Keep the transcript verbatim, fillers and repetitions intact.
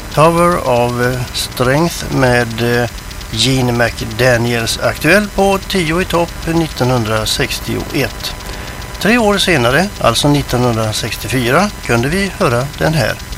Tower of Strength med Gene McDaniels, aktuell på tio i topp nittonhundrasextioett. Tre år senare, alltså nittonhundrasextiofyra, kunde vi höra den här.